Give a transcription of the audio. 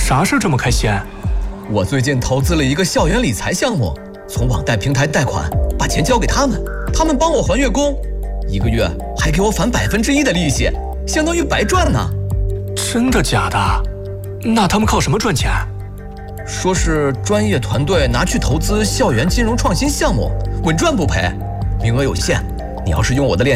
啥事这么开心？ 我最近投资了一个校园理财项目，从网贷平台贷款，把钱交给他们，他们帮我还月供，1个月还给我返1%的利息，相当于白赚呢。 真的假的？那他们靠什么赚钱？ 说是专业团队拿去投资校园金融创新项目，稳赚不赔，名额有限。你要是用我的链